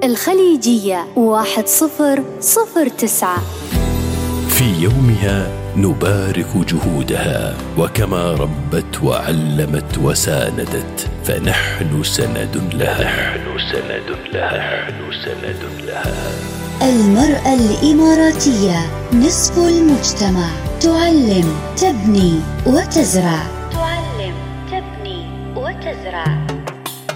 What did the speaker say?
الخليجية 1009. في يومها نبارك جهودها، وكما ربت وعلمت وساندت فنحن سند لها. المرأة الإماراتية نصف المجتمع، تعلم تبني وتزرع.